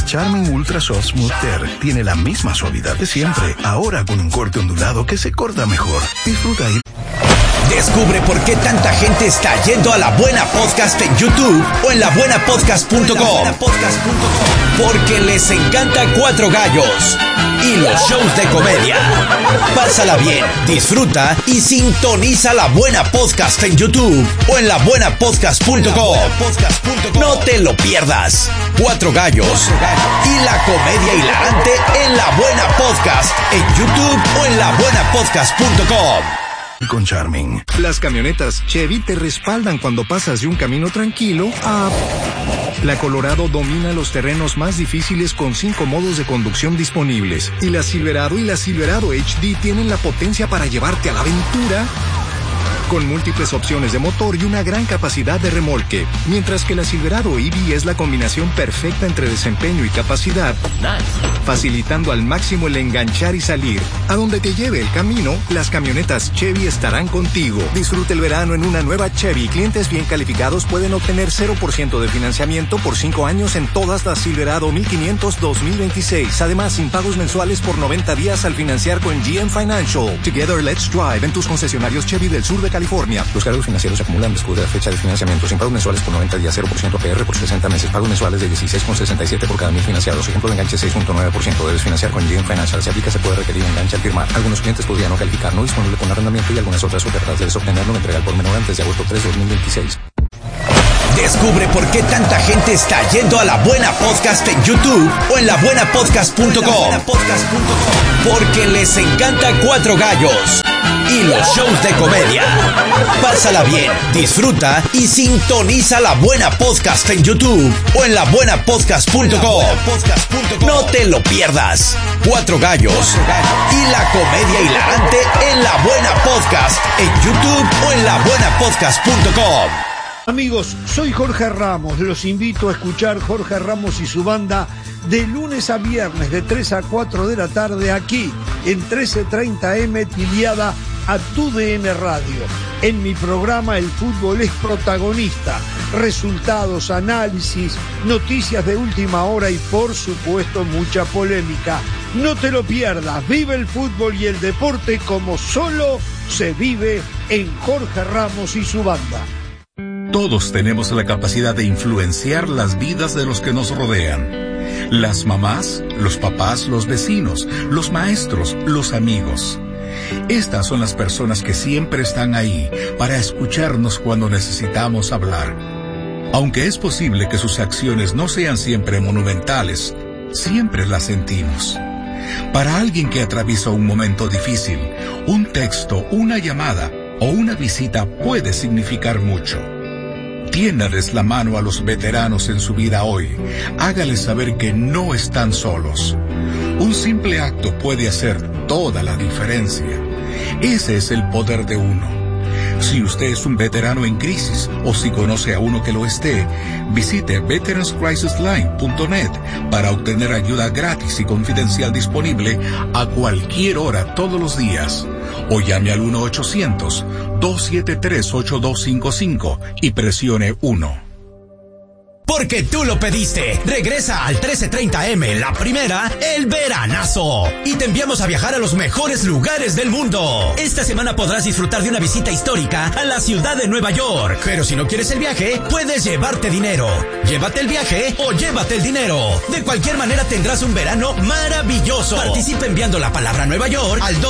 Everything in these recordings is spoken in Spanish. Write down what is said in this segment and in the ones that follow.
Charming Ultra Soft Smooth Tear tiene la misma suavidad de siempre, ahora con un corte ondulado que se corta mejor. Disfruta y... Descubre por qué tanta gente está yendo a La Buena Podcast en YouTube o en labuenapodcast.com. Porque les encanta Cuatro Gallos y los shows de comedia. Pásala bien, disfruta y sintoniza La Buena Podcast en YouTube o en labuenapodcast.com. No te lo pierdas. Cuatro Gallos y la comedia hilarante en La Buena Podcast en YouTube o en labuenapodcast.com. Con Charming. Las camionetas Chevy te respaldan cuando pasas de un camino tranquilo a... La Colorado domina los terrenos más difíciles con 5 modos de conducción disponibles. Y la Silverado y la Silverado HD tienen la potencia para llevarte a la aventura con múltiples opciones de motor y una gran capacidad de remolque. Mientras que la Silverado EV es la combinación perfecta entre desempeño y capacidad, facilitando al máximo el enganchar y salir. A donde te lleve el camino, las camionetas Chevy estarán contigo. Disfruta el verano en una nueva Chevy. Clientes bien calificados pueden obtener 0% de financiamiento por 5 años en todas las Silverado 1500 2026. Además, sin pagos mensuales por 90 días al financiar con GM Financial. Together, let's drive en tus concesionarios Chevy del sur de California. Los cargos financieros se acumulan después de la fecha de financiamiento. Sin pagos mensuales por 90 días, 0% APR por 60 meses. Pagos mensuales de 16,67 por cada 1000 financiados. Ejemplo de enganche 6.9%. Debes financiar con GM Financial. Si aplica, se puede requerir enganche al firmar. Algunos clientes podrían no calificar. No disponible con arrendamiento y algunas otras ofertas. Debes obtenerlo en entrega por menor antes de agosto 3 de 2026. Descubre por qué tanta gente está yendo a La Buena Podcast en YouTube o en labuenapodcast.com. Porque les encanta Cuatro Gallos y los shows de comedia. Pásala bien, disfruta y sintoniza La Buena Podcast en YouTube o en labuenapodcast.com. No te lo pierdas. Cuatro Gallos y la comedia hilarante en La Buena Podcast en YouTube o en labuenapodcast.com. Amigos, soy Jorge Ramos. Los invito a escuchar Jorge Ramos y su banda de lunes a viernes de 3 a 4 de la tarde aquí en 1330 M afiliada a TUDN Radio. En mi programa el fútbol es protagonista. Resultados, análisis, noticias de última hora y por supuesto mucha polémica. No te lo pierdas. Vive el fútbol y el deporte como solo se vive en Jorge Ramos y su banda. Todos tenemos la capacidad de influenciar las vidas de los que nos rodean. Las mamás, los papás, los vecinos, los maestros, los amigos. Estas son las personas que siempre están ahí para escucharnos cuando necesitamos hablar. Aunque es posible que sus acciones no sean siempre monumentales, siempre las sentimos. Para alguien que atraviesa un momento difícil, un texto, una llamada o una visita puede significar mucho. Tiéndales la mano a los veteranos en su vida hoy. Hágales saber que no están solos. Un simple acto puede hacer toda la diferencia. Ese es el poder de uno. Si usted es un veterano en crisis o si conoce a uno que lo esté, visite veteranscrisisline.net para obtener ayuda gratis y confidencial disponible a cualquier hora todos los días. O llame al 1-800-273-8255 y presione 1. Porque tú lo pediste. Regresa al 1330M, la primera, el veranazo. Y te enviamos a viajar a los mejores lugares del mundo. Esta semana podrás disfrutar de una visita histórica a la ciudad de Nueva York. Pero si no quieres el viaje, puedes llevarte dinero. Llévate el viaje o llévate el dinero. De cualquier manera tendrás un verano maravilloso. Participa enviando la palabra Nueva York al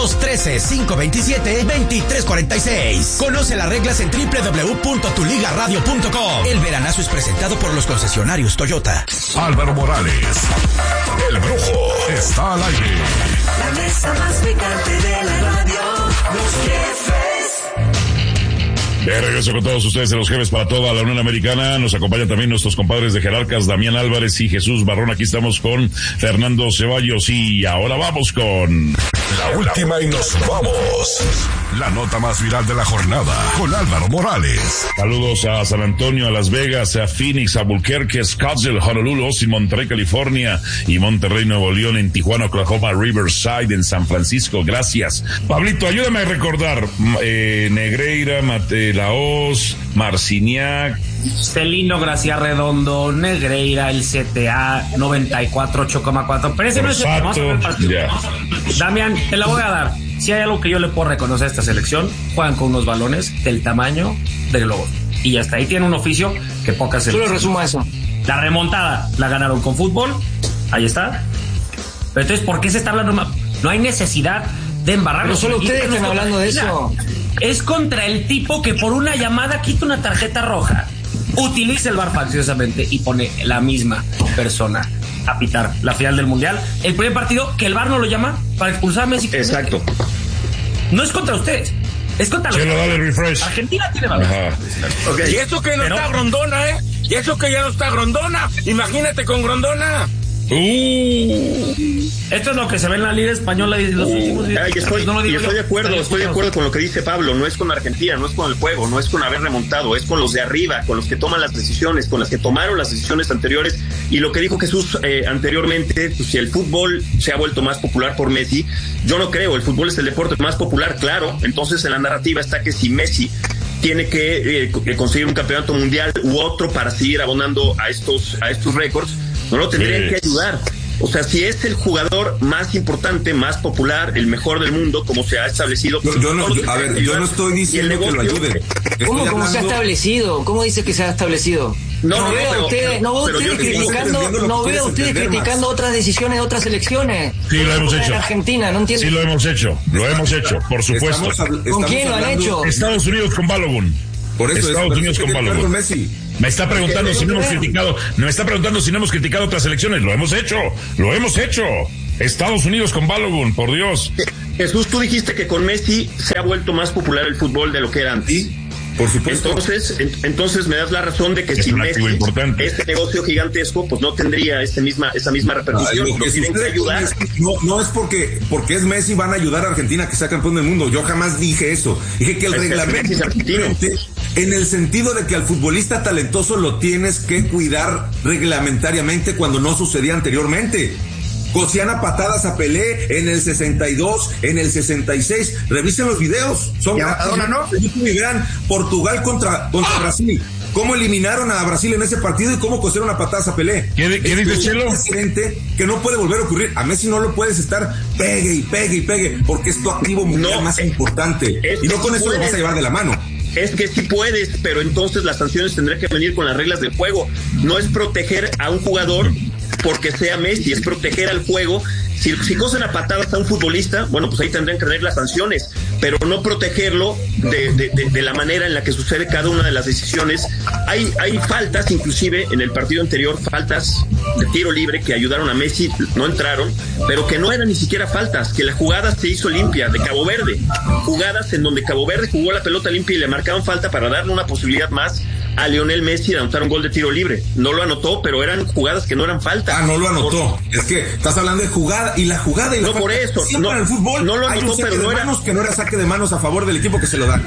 213-527-2346. Conoce las reglas en www.tuligaradio.com. El veranazo es presentado por los concesionarios Toyota. Álvaro Morales, el brujo, está al aire. La mesa más picante de la radio, los jefes. De regreso con todos ustedes de los jefes para toda la Unión Americana. Nos acompañan también nuestros compadres de Jerarcas, Damián Álvarez y Jesús Barrón. Aquí estamos con Fernando Ceballos y ahora vamos con... La última y nos vamos. La nota más viral de la jornada con Álvaro Morales. Saludos a San Antonio, a Las Vegas, a Phoenix, a Albuquerque, Scottsdale, Honolulu, Austin, Monterrey, California y Monterrey, Nuevo León, en Tijuana, Oklahoma, Riverside, en San Francisco. Gracias. Pablito, ayúdame a recordar. Negreira, Laos, Marciniak, Celino, Gracia Redondo, Negreira, el CTA 94, 8,4. Pero ese no es el tema. Vamos a ver el partido. Damián, te la voy a dar. Si hay algo que yo le puedo reconocer a esta selección, juegan con unos balones del tamaño de globos. Y hasta ahí tiene un oficio que pocas selecciones. Solo resumo eso. La remontada la ganaron con fútbol. Ahí está. Pero entonces, ¿por qué se está hablando más? No hay necesidad de embarrarlo. Pero solo ustedes están hablando de eso. Es contra el tipo que por una llamada quita una tarjeta roja, utiliza el VAR facciosamente y pone la misma persona a pitar la final del Mundial. El primer partido que el VAR no lo llama para expulsar a Messi. Exacto. No es contra ustedes, es contra los... Dale refresh. Argentina tiene valor. Okay. Y eso que no está Grondona, y eso que ya no está Grondona. Imagínate con Grondona. Esto es lo que se ve en la Liga Española y los últimos días. Estoy de acuerdo con lo que dice Pablo. No es con Argentina, no es con el juego, no es con haber remontado, es con los de arriba, con los que toman las decisiones, con las que tomaron las decisiones anteriores. Y lo que dijo Jesús anteriormente, pues, si el fútbol se ha vuelto más popular por Messi, yo no creo. El fútbol es el deporte más popular, claro. Entonces en la narrativa está que si Messi tiene que conseguir un campeonato mundial u otro para seguir abonando a estos récords, no lo tendrían que ayudar. O sea, si es el jugador más importante, más popular, el mejor del mundo, como se ha establecido... Yo no estoy diciendo que lo ayude. ¿Cómo se ha establecido? ¿Cómo dice que se ha establecido? No veo a ustedes criticando otras decisiones de otras selecciones. Sí, lo hemos hecho. En Argentina, no entiendo. Sí, lo hemos hecho, por supuesto. ¿Con quién lo han hecho? Estados Unidos con Balogun. Por eso Estados Unidos con Balogun. Me está preguntando si no hemos criticado otras elecciones. Lo hemos hecho. Estados Unidos con Balogun, por Dios. Jesús, tú dijiste que con Messi se ha vuelto más popular el fútbol de lo que era antes. ¿Sí? Por supuesto. Entonces me das la razón de que si Messi, este negocio gigantesco, pues no tendría esa misma repercusión. Lo que tienen que ayudar. No es porque es Messi van a ayudar a Argentina a que sea campeón del mundo. Yo jamás dije eso. Dije que el reglamento es diferente en el sentido de que al futbolista talentoso lo tienes que cuidar reglamentariamente cuando no sucedía anteriormente. Cosían a patadas a Pelé en el 62, en el 66. Revisen los videos. Son gratis, ¿no? Y vean Portugal contra Brasil. Cómo eliminaron a Brasil en ese partido y cómo cosieron a patadas a Pelé. ¿Qué dice Chelo? Es evidente que no puede volver a ocurrir. A Messi no lo puedes estar pegue, porque es tu activo mundial más importante. Y no con eso lo vas a llevar de la mano. Es que sí puedes, pero entonces las sanciones tendrán que venir con las reglas del juego. No es proteger a un jugador porque sea Messi, es proteger al juego. Si cosen a patadas a un futbolista, bueno, pues ahí tendrían que tener las sanciones, pero no protegerlo de la manera en la que sucede cada una de las decisiones. Hay faltas, inclusive en el partido anterior, faltas de tiro libre que ayudaron a Messi, no entraron, pero que no eran ni siquiera faltas, que la jugada se hizo limpia, de Cabo Verde, jugadas en donde Cabo Verde jugó la pelota limpia y le marcaban falta para darle una posibilidad más a Lionel Messi de anotar un gol de tiro libre. No lo anotó, pero eran jugadas que no eran faltas. No lo anotó. Es que estás hablando de jugada y la jugada y la falta. Por eso. Siempre en el fútbol no lo anotó, pero no era que no era saque de manos a favor del equipo que se lo dan.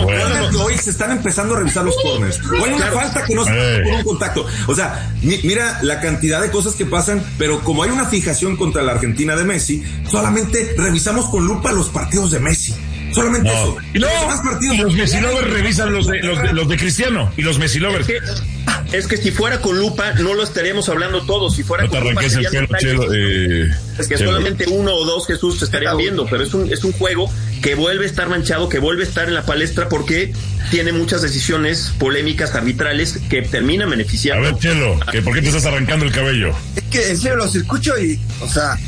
Hoy se están empezando a revisar los corners. O hay una falta que no se da por un contacto. O sea, mira la cantidad de cosas que pasan, pero como hay una fijación contra la Argentina de Messi, solamente revisamos con lupa los partidos de Messi. Solamente eso. Y los Messi Lovers revisan los de Cristiano y los Messi Lovers. Es que si fuera con lupa no lo estaríamos hablando todos. Si fuera con lupa es que solamente uno o dos Jesús estarían viendo, pero es un juego que vuelve a estar manchado, que vuelve a estar en la palestra porque tiene muchas decisiones polémicas arbitrales que terminan beneficiando. A ver, Chelo, ¿por qué te estás arrancando el cabello? Es que en serio los escucho y, o sea,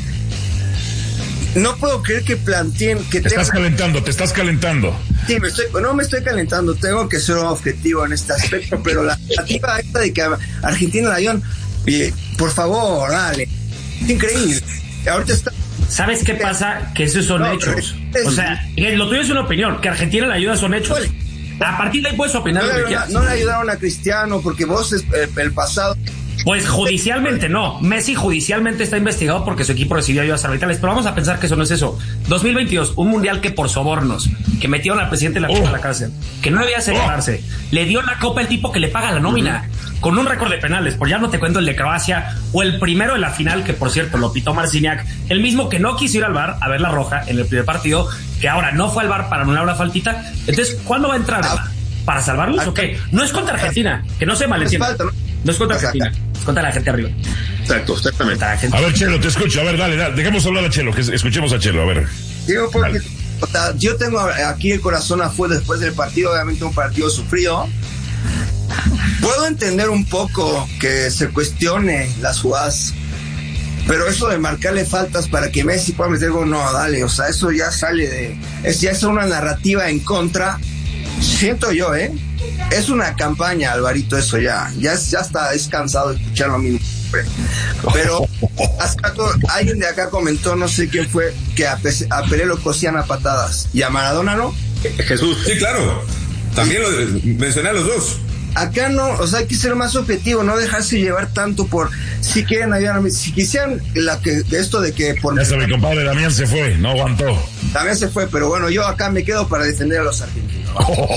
no puedo creer que planteen que te estás calentando. Sí, no me estoy calentando, tengo que ser objetivo en este aspecto, pero la narrativa esta de que Argentina la dio, por favor, dale, es increíble. Ahorita está. ¿Sabes qué pasa? Que esos son hechos. O sea, lo tuyo es una opinión, que Argentina la ayuda son hechos. A partir de ahí puedes opinar lo que quieras. No le ayudaron a Cristiano porque vos el pasado. Pues judicialmente no. Messi judicialmente está investigado porque su equipo recibió ayudas arbitrales, pero vamos a pensar que eso no es eso. 2022, un mundial que por sobornos, que metieron al presidente de la FIFA a la cárcel, que no debía celebrarse, le dio la copa al tipo que le paga la nómina, con un récord de penales, por ya no te cuento el de Croacia, o el primero de la final, que por cierto lo pitó Marciniak, el mismo que no quiso ir al VAR a ver la roja en el primer partido, que ahora no fue al VAR para anular una faltita. Entonces, ¿cuándo va a entrar? ¿Para salvarlos o qué? No es contra Argentina, que no se malentienda. No es contra Argentina, es contra la gente arriba. Exacto, exactamente. A ver, Chelo, te escucho. A ver, dale. Dejemos hablar a Chelo, que escuchemos a Chelo, a ver. Digo, porque yo tengo aquí el corazón a fuego después del partido, obviamente un partido sufrido. Puedo entender un poco que se cuestione las jugadas, pero eso de marcarle faltas para que Messi pueda meter gol, no, dale, o sea, eso ya sale ya es una narrativa en contra, siento yo, es una campaña, Alvarito, eso ya está, es cansado de escuchar lo mismo. Pero alguien de acá comentó, no sé quién fue, que a Pelé lo cosían a patadas y a Maradona no. Jesús. Sí, claro, también mencioné a los dos. Acá no, o sea, hay que ser más objetivo, no dejarse llevar tanto por si quieren ayudar, si quisieran esto de que por... Ya mi compadre Damián se fue, no aguantó. Damián se fue, pero bueno, yo acá me quedo para defender a los argentinos.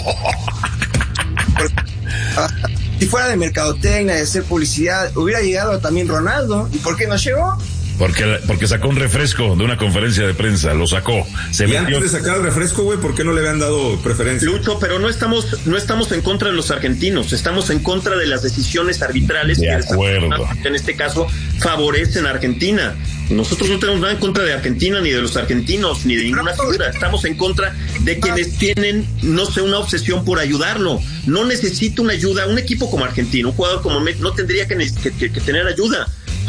Si fuera de mercadotecnia, de hacer publicidad, hubiera llegado también Ronaldo. ¿Y por qué no llegó? Porque sacó un refresco de una conferencia de prensa, lo sacó. Antes de sacar el refresco, güey, ¿por qué no le habían dado preferencia? Lucho, pero no estamos en contra de los argentinos, estamos en contra de las decisiones arbitrales de acuerdo. Que en este caso favorecen a Argentina. Nosotros no tenemos nada en contra de Argentina, ni de los argentinos, ni de ninguna figura. Estamos en contra de quienes tienen, no sé, una obsesión por ayudarlo. No necesita una ayuda. Un equipo como Argentina, un jugador como Messi, no tendría que tener ayuda.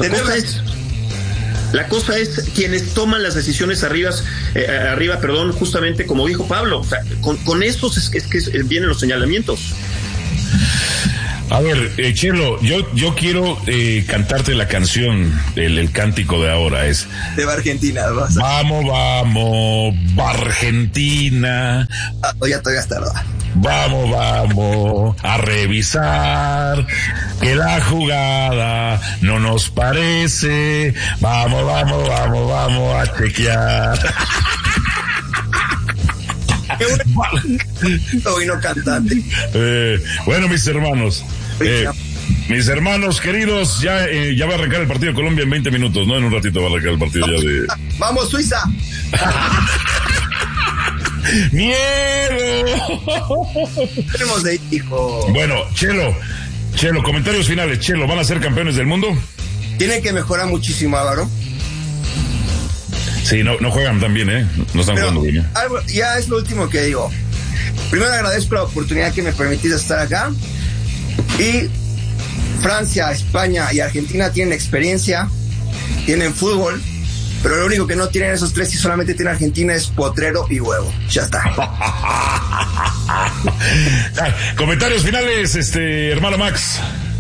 La cosa es quienes toman las decisiones arriba, justamente como dijo Pablo. O sea, con esos es que vienen los señalamientos. A ver, Chelo, yo quiero cantarte la canción, el cántico de ahora es... De Argentina, Vamos, Argentina. Ya todavía está, ¿verdad? Vamos a revisar que la jugada no nos parece. Vamos a chequear. Hoy no cantante. Bueno, mis hermanos queridos, ya va a arrancar el partido de Colombia en 20 minutos, ¿no? En un ratito va a arrancar el partido ya de... ¡Vamos, Suiza! ¡Miedo! Tenemos de hijo. Bueno, Chelo, comentarios finales. Chelo, ¿van a ser campeones del mundo? Tienen que mejorar muchísimo, Álvaro. Sí, no juegan tan bien, no están jugando bien. Ya es lo último que digo. Primero agradezco la oportunidad que me permitiste estar acá. Y Francia, España y Argentina tienen experiencia, tienen fútbol, pero lo único que no tienen esos tres y solamente tiene Argentina es potrero y huevo. Ya está. Comentarios finales, hermano Max.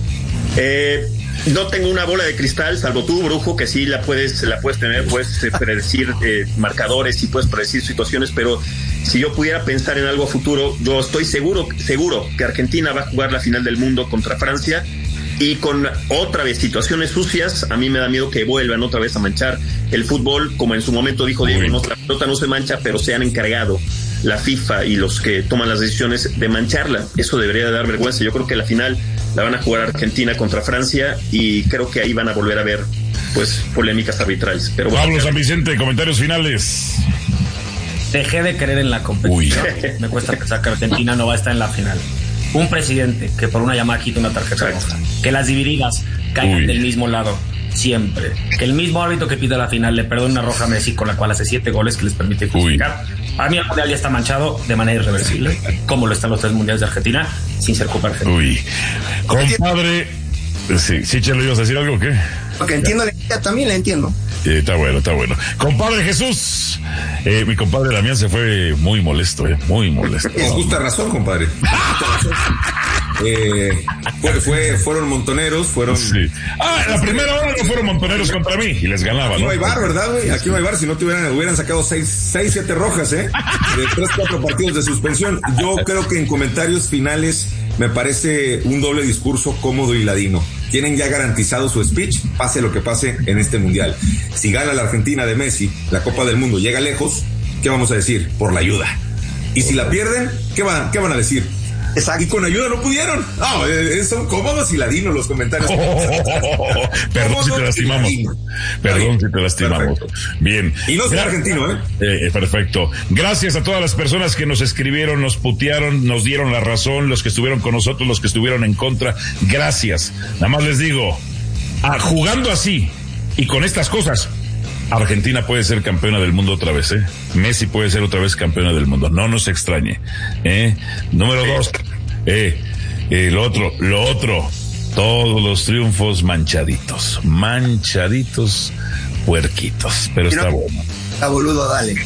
No tengo una bola de cristal, salvo tú, Brujo, que sí la puedes tener, puedes predecir marcadores y puedes predecir situaciones, pero si yo pudiera pensar en algo a futuro, yo estoy seguro que Argentina va a jugar la final del mundo contra Francia, y con otra vez situaciones sucias. A mí me da miedo que vuelvan otra vez a manchar el fútbol, como en su momento dijo Diego, la pelota no se mancha, pero se han encargado la FIFA y los que toman las decisiones de mancharla. Eso debería de dar vergüenza. Yo creo que la final la van a jugar Argentina contra Francia y creo que ahí van a volver a ver pues polémicas arbitrales. Pero bueno, Pablo San Vicente, comentarios finales. Dejé de creer en la competición. Me cuesta pensar que Argentina no va a estar en la final. Un presidente que por una llamada quita una tarjeta roja, que las divididas caigan del mismo lado siempre, que el mismo árbitro que pide la final le perdone una roja a Messi con la cual hace 7 goles que les permite justificar. A mí el mundial ya está manchado de manera irreversible, como lo están los 3 mundiales de Argentina, sin ser culpa argentina. Compadre, sí, Chelo, ¿ibas a decir algo o qué? Porque entiendo, también la entiendo. Está bueno. Compadre Jesús, mi compadre Damián se fue muy molesto, muy molesto. Con justa razón, compadre. Fueron montoneros, Sí. La primera hora no fueron montoneros contra mí y les ganaba, Aquí ¿no? No hay bar, ¿verdad, güey? Aquí no hay bar, si no hubieran sacado 6-7 rojas, de 3-4 partidos de suspensión. Yo creo que en comentarios finales me parece un doble discurso cómodo y ladino. Tienen ya garantizado su speech, pase lo que pase en este mundial. Si gana la Argentina de Messi, la Copa del Mundo llega lejos, ¿qué vamos a decir? Por la ayuda. Y si la pierden, ¿qué van a decir? Exacto. Y con ayuda no pudieron. No, son cómodos y ladinos los comentarios. Perdón si te lastimamos. Perdón si te lastimamos. Perfecto. Bien. Y no soy argentino, perfecto. Gracias a todas las personas que nos escribieron, nos putearon, nos dieron la razón, los que estuvieron con nosotros, los que estuvieron en contra. Gracias. Nada más les digo, jugando así y con estas cosas, Argentina puede ser campeona del mundo otra vez, Messi puede ser otra vez campeona del mundo, no nos extrañe, Número 2, lo otro, todos los triunfos manchaditos, puerquitos, pero está bueno. Está boludo, dale.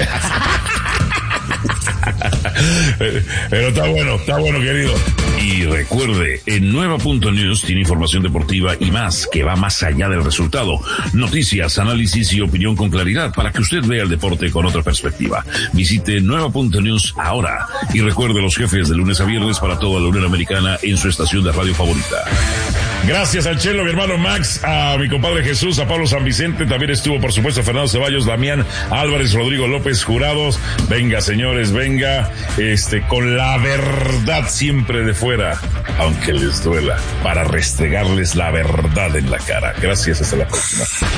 Pero está bueno, querido. Y recuerde, en Nueva.News tiene información deportiva y más, que va más allá del resultado. Noticias, análisis y opinión con claridad para que usted vea el deporte con otra perspectiva. Visite Nueva.News ahora y recuerde los jefes de lunes a viernes para toda la Unión Americana en su estación de radio favorita. Gracias al Chelo, mi hermano Max, a mi compadre Jesús, a Pablo San Vicente, también estuvo por supuesto Fernando Ceballos, Damián Álvarez, Rodrigo López Jurados. Venga, señores, venga, con la verdad siempre de fuera, aunque les duela, para restregarles la verdad en la cara. Gracias, hasta la próxima.